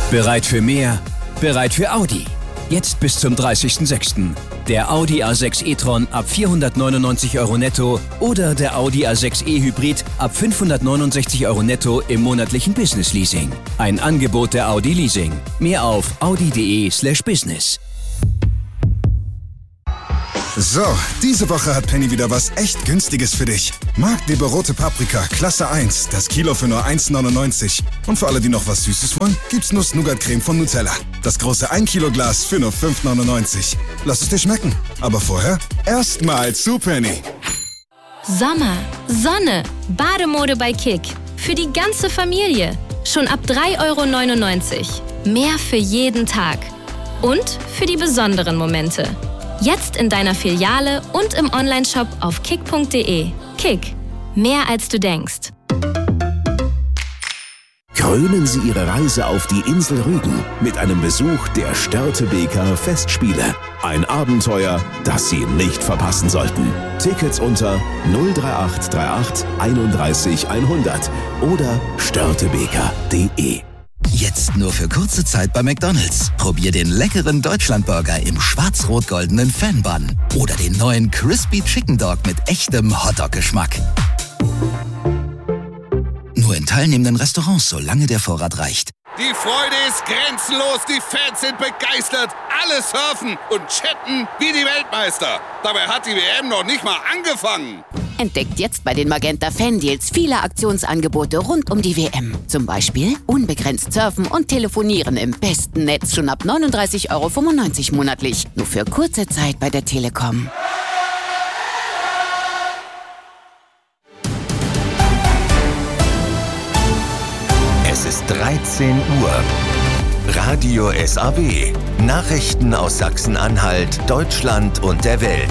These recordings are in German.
Bereit für mehr? Bereit für Audi. Jetzt bis zum 30.06. Der Audi A6 e-tron ab 499 € netto oder der Audi A6 e-Hybrid ab 569 € netto im monatlichen Business Leasing. Ein Angebot der Audi Leasing. Mehr auf audi.de/business. So, diese Woche hat Penny wieder was echt Günstiges für dich. Marktleber rote Paprika, Klasse 1, das Kilo für nur 1,99. Und für alle, die noch was Süßes wollen, gibt's Nuss-Nougat-Creme von Nutella. Das große 1 Kilo Glas für nur 5,99. Lass es dir schmecken. Aber vorher erstmal zu Penny. Sommer, Sonne, Bademode bei Kick. Für die ganze Familie. Schon ab 3,99 €. Mehr für jeden Tag. Und für die besonderen Momente. Jetzt in deiner Filiale und im Onlineshop auf kick.de. Kick. Mehr als du denkst. Krönen Sie Ihre Reise auf die Insel Rügen mit einem Besuch der Störtebeker Festspiele. Ein Abenteuer, das Sie nicht verpassen sollten. Tickets unter 03838 31 100 oder störtebeker.de. Jetzt nur für kurze Zeit bei McDonald's. Probier den leckeren Deutschlandburger im schwarz-rot-goldenen Fan-Bun oder den neuen Crispy Chicken Dog mit echtem Hotdog-Geschmack. Nur in teilnehmenden Restaurants, solange der Vorrat reicht. Die Freude ist grenzenlos, die Fans sind begeistert, alle surfen und chatten wie die Weltmeister. Dabei hat die WM noch nicht mal angefangen. Entdeckt jetzt bei den Magenta Fan-Deals viele Aktionsangebote rund um die WM. Zum Beispiel unbegrenzt surfen und telefonieren im besten Netz schon ab 39,95 € monatlich. Nur für kurze Zeit bei der Telekom. Es ist 13 Uhr. Radio SAW. Nachrichten aus Sachsen-Anhalt, Deutschland und der Welt.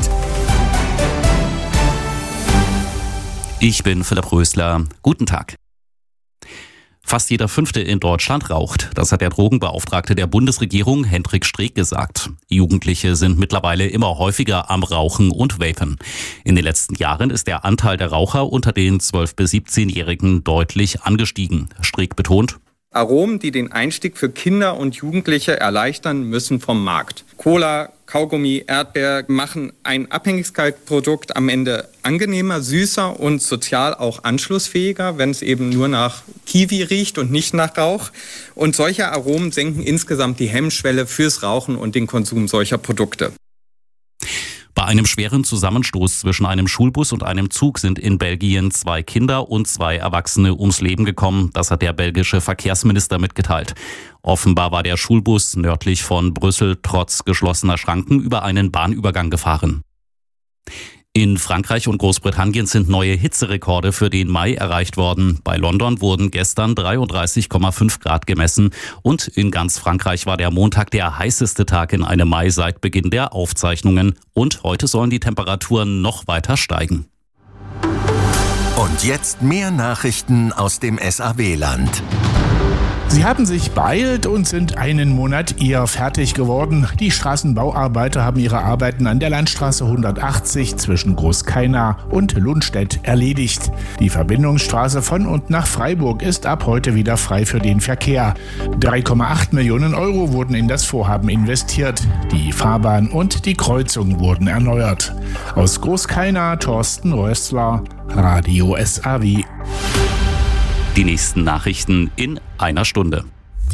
Ich bin Philipp Rösler. Guten Tag. Fast jeder Fünfte in Deutschland raucht. Das hat der Drogenbeauftragte der Bundesregierung, Hendrik Streeck, gesagt. Jugendliche sind mittlerweile immer häufiger am Rauchen und Vapen. In den letzten Jahren ist der Anteil der Raucher unter den 12- bis 17-Jährigen deutlich angestiegen. Streeck betont: Aromen, die den Einstieg für Kinder und Jugendliche erleichtern, müssen vom Markt. Cola, Kaugummi, Erdbeer machen ein Abhängigkeitsprodukt am Ende angenehmer, süßer und sozial auch anschlussfähiger, wenn es eben nur nach Kiwi riecht und nicht nach Rauch. Und solche Aromen senken insgesamt die Hemmschwelle fürs Rauchen und den Konsum solcher Produkte. Bei einem schweren Zusammenstoß zwischen einem Schulbus und einem Zug sind in Belgien 2 Kinder und 2 Erwachsene ums Leben gekommen. Das hat der belgische Verkehrsminister mitgeteilt. Offenbar war der Schulbus nördlich von Brüssel trotz geschlossener Schranken über einen Bahnübergang gefahren. In Frankreich und Großbritannien sind neue Hitzerekorde für den Mai erreicht worden. Bei London wurden gestern 33,5 Grad gemessen und in ganz Frankreich war der Montag der heißeste Tag in einem Mai seit Beginn der Aufzeichnungen. Und heute sollen die Temperaturen noch weiter steigen. Und jetzt mehr Nachrichten aus dem SAW-Land. Sie haben sich beeilt und sind einen Monat eher fertig geworden. Die Straßenbauarbeiter haben ihre Arbeiten an der Landstraße 180 zwischen Großkaina und Lundstedt erledigt. Die Verbindungsstraße von und nach Freiburg ist ab heute wieder frei für den Verkehr. 3,8 Millionen € wurden in das Vorhaben investiert. Die Fahrbahn und die Kreuzung wurden erneuert. Aus Großkaina, Thorsten Rössler, Radio SAW. Die nächsten Nachrichten in einer Stunde.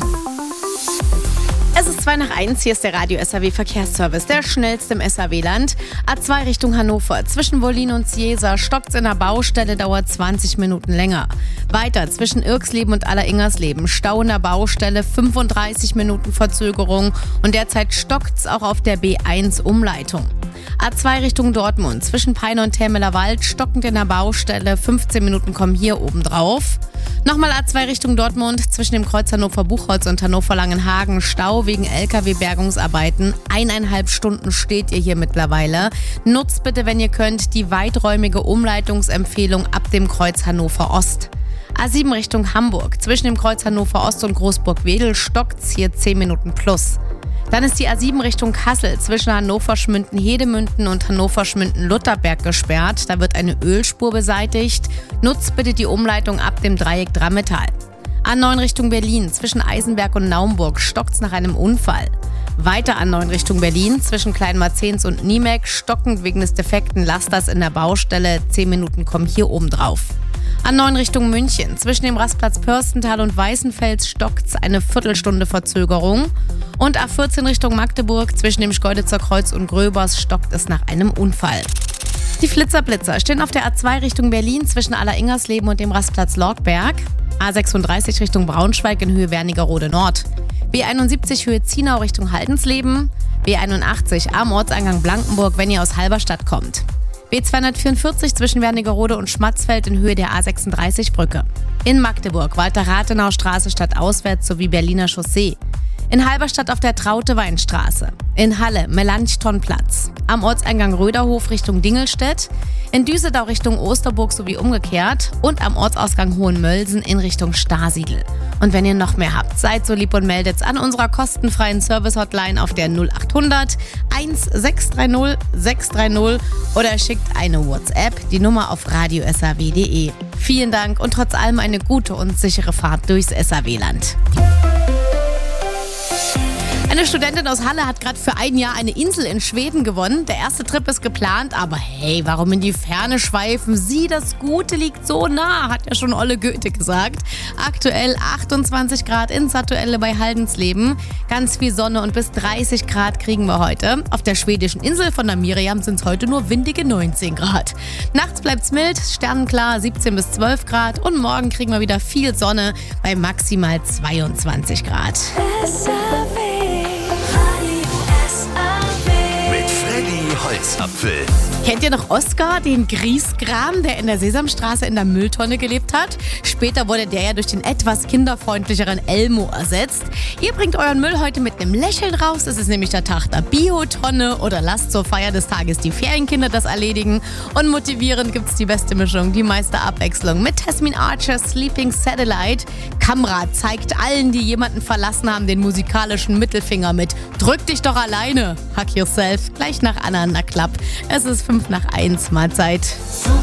Es ist 2:01, hier ist der Radio SAW Verkehrsservice, der schnellste im SAW-Land. A2 Richtung Hannover, zwischen Wollin und Ciesa stockt's in der Baustelle, dauert 20 Minuten länger. Weiter zwischen Irksleben und Alleringers-Leben, Stau in der Baustelle, 35 Minuten Verzögerung und derzeit stockt's auch auf der B1 Umleitung. A2 Richtung Dortmund, zwischen Peine und Termeler Wald, stockend in der Baustelle, 15 Minuten kommen hier oben drauf. Nochmal A2 Richtung Dortmund, zwischen dem Kreuz Hannover-Buchholz und Hannover-Langenhagen, Stau wegen LKW-Bergungsarbeiten. 1,5 Stunden steht ihr hier mittlerweile. Nutzt bitte, wenn ihr könnt, die weiträumige Umleitungsempfehlung ab dem Kreuz Hannover-Ost. A7 Richtung Hamburg, zwischen dem Kreuz Hannover-Ost und Großburg-Wedel stockt's hier 10 Minuten plus. Dann ist die A7 Richtung Kassel zwischen Hannover-Schmünden-Hedemünden und Hannover-Schmünden-Lutherberg gesperrt. Da wird eine Ölspur beseitigt. Nutzt bitte die Umleitung ab dem Dreieck Drammetal. A9 Richtung Berlin, zwischen Eisenberg und Naumburg stockt's nach einem Unfall. Weiter A9 Richtung Berlin, zwischen Kleinmarzens und Niemek, stockend wegen des defekten Lasters in der Baustelle. 10 Minuten kommen hier oben drauf. A9 Richtung München, zwischen dem Rastplatz Pörstental und Weißenfels stockt's eine Viertelstunde Verzögerung. Und A14 Richtung Magdeburg, zwischen dem Schkeuditzer Kreuz und Gröbers stockt es nach einem Unfall. Die Flitzer-Blitzer stehen auf der A2 Richtung Berlin zwischen Alleringers-Leben und dem Rastplatz Lortberg. A36 Richtung Braunschweig in Höhe Wernigerode Nord. B71 Höhe Zienau Richtung Haldensleben. B81 am Ortseingang Blankenburg, wenn ihr aus Halberstadt kommt. B244 zwischen Wernigerode und Schmatzfeld in Höhe der A36-Brücke. In Magdeburg Walter-Rathenau-Straße stadtauswärts sowie Berliner Chaussee. In Halberstadt auf der Traute-Weinstraße. In Halle Melanchthonplatz. Am Ortseingang Röderhof Richtung Dingelstedt. In Düsseldau Richtung Osterburg sowie umgekehrt. Und am Ortsausgang Hohenmölsen in Richtung Starsiedl. Und wenn ihr noch mehr habt, seid so lieb und meldet's an unserer kostenfreien Service-Hotline auf der 0800 1630 630 oder schickt eine WhatsApp, die Nummer auf radiosaw.de. Vielen Dank und trotz allem eine gute und sichere Fahrt durchs SAW-Land. Eine Studentin aus Halle hat gerade für ein Jahr eine Insel in Schweden gewonnen. Der erste Trip ist geplant, aber hey, warum in die Ferne schweifen? Sieh, das Gute liegt so nah, hat ja schon Olle Goethe gesagt. Aktuell 28 Grad in Satuelle bei Haldensleben. Ganz viel Sonne und bis 30 Grad kriegen wir heute. Auf der schwedischen Insel von der Miriam sind es heute nur windige 19 Grad. Nachts bleibt's mild, sternenklar 17 bis 12 Grad und morgen kriegen wir wieder viel Sonne bei maximal 22 Grad. Holzapfel. Kennt ihr noch Oskar, den Griesgram, der in der Sesamstraße in der Mülltonne gelebt hat? Später wurde der ja durch den etwas kinderfreundlicheren Elmo ersetzt. Ihr bringt euren Müll heute mit einem Lächeln raus. Es ist nämlich der Tag der Biotonne oder lasst zur Feier des Tages die Ferienkinder das erledigen. Und motivierend gibt's die beste Mischung, die meiste Abwechslung mit Tasmin Archer's Sleeping Satellite. Kamra zeigt allen, die jemanden verlassen haben, den musikalischen Mittelfinger mit Drück dich doch alleine. Hack yourself. Gleich nach Anna Klapp. Es ist 5 nach 1, Mahlzeit.